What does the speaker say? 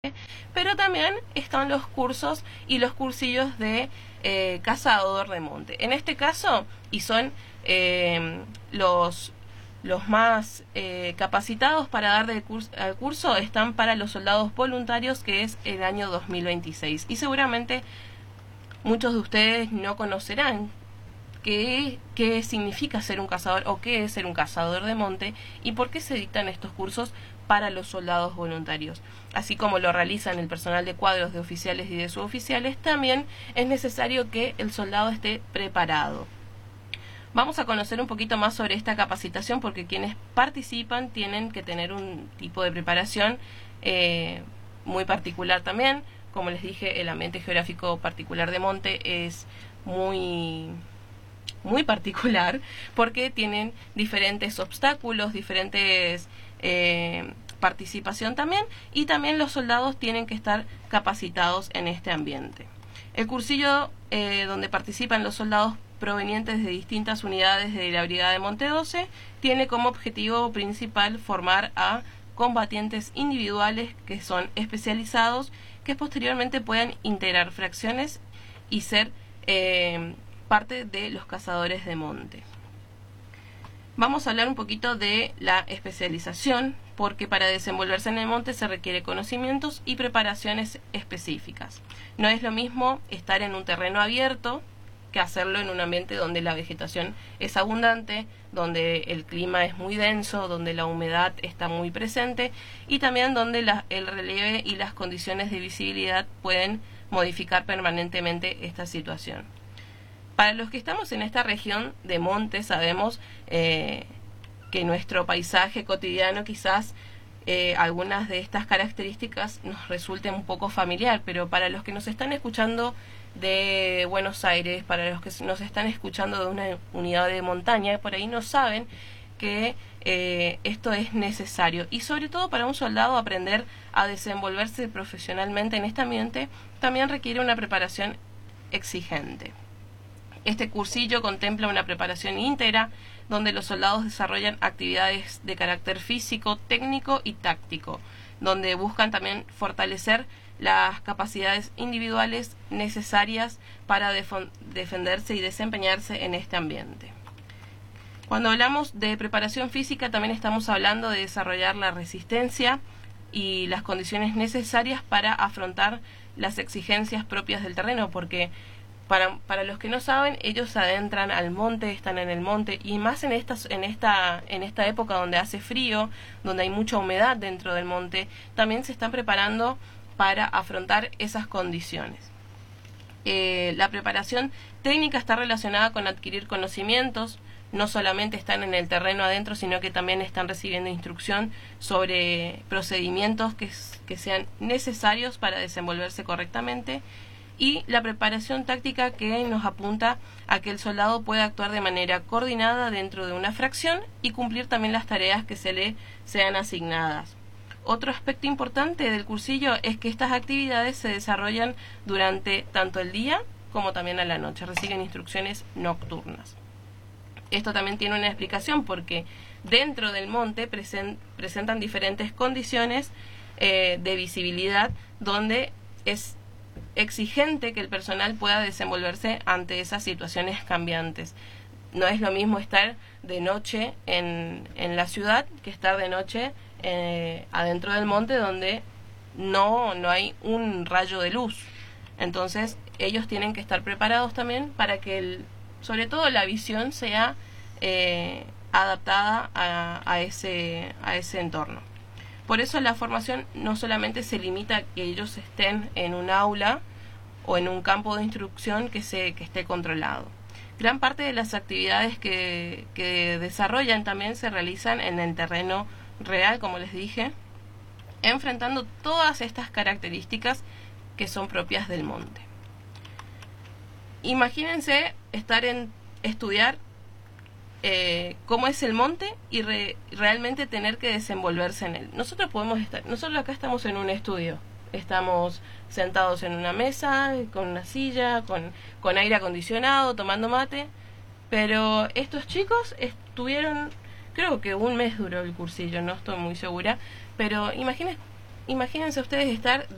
pero también están los cursos y los cursillos de cazador de monte. En este caso, y son los más capacitados para dar al curso, están para los soldados voluntarios, que es el año 2026. Y seguramente muchos de ustedes no conocerán qué significa ser un cazador o qué es ser un cazador de monte y por qué se dictan estos cursos para los soldados voluntarios. Así como lo realizan el personal de cuadros de oficiales y de suboficiales, también es necesario que el soldado esté preparado. Vamos a conocer un poquito más sobre esta capacitación, porque quienes participan tienen que tener un tipo de preparación muy particular también. Como les dije, el ambiente geográfico particular de monte es muy particular, porque tienen diferentes obstáculos, diferentes participación también, y también los soldados tienen que estar capacitados en este ambiente. El cursillo donde participan los soldados provenientes de distintas unidades de la Brigada de Monte 12 tiene como objetivo principal formar a combatientes individuales que son especializados, que posteriormente puedan integrar fracciones y ser parte de los cazadores de monte. Vamos a hablar un poquito de la especialización, porque para desenvolverse en el monte se requiere conocimientos y preparaciones específicas. No es lo mismo estar en un terreno abierto que hacerlo en un ambiente donde la vegetación es abundante, donde el clima es muy denso, donde la humedad está muy presente y también donde el relieve y las condiciones de visibilidad pueden modificar permanentemente esta situación. Para los que estamos en esta región de monte, sabemos que nuestro paisaje cotidiano quizás algunas de estas características nos resulten un poco familiar, pero para los que nos están escuchando de Buenos Aires, para los que nos están escuchando de una unidad de montaña, por ahí no saben que esto es necesario, y sobre todo para un soldado aprender a desenvolverse profesionalmente en este ambiente también requiere una preparación exigente. Este cursillo contempla una preparación íntegra donde los soldados desarrollan actividades de carácter físico, técnico y táctico, donde buscan también fortalecer las capacidades individuales necesarias para defenderse y desempeñarse en este ambiente. Cuando hablamos de preparación física, también estamos hablando de desarrollar la resistencia y las condiciones necesarias para afrontar las exigencias propias del terreno, porque para los que no saben, ellos se adentran al monte, están en el monte, y más en esta época donde hace frío, donde hay mucha humedad dentro del monte, también se están preparando para afrontar esas condiciones. La preparación técnica está relacionada con adquirir conocimientos, no solamente están en el terreno adentro, sino que también están recibiendo instrucción sobre procedimientos que sean necesarios para desenvolverse correctamente, y la preparación táctica, que nos apunta a que el soldado pueda actuar de manera coordinada dentro de una fracción y cumplir también las tareas que se le sean asignadas. Otro aspecto importante del cursillo es que estas actividades se desarrollan durante tanto el día como también a la noche, reciben instrucciones nocturnas. Esto también tiene una explicación, porque dentro del monte presentan diferentes condiciones de visibilidad, donde es exigente que el personal pueda desenvolverse ante esas situaciones cambiantes. No es lo mismo estar de noche en la ciudad que estar de noche adentro del monte, donde no hay un rayo de luz. Entonces ellos tienen que estar preparados también para que sobre todo la visión sea adaptada a ese entorno. Por eso la formación no solamente se limita a que ellos estén en un aula o en un campo de instrucción que esté controlado. Gran parte de las actividades que desarrollan también se realizan en el terreno real, como les dije, enfrentando todas estas características que son propias del monte. Imagínense estudiar cómo es el monte y realmente tener que desenvolverse en él. Nosotros acá estamos en un estudio, estamos sentados en una mesa, con una silla, con aire acondicionado, tomando mate, pero estos chicos estuvieron, creo que un mes duró el cursillo, no estoy muy segura, pero imagínense ustedes estar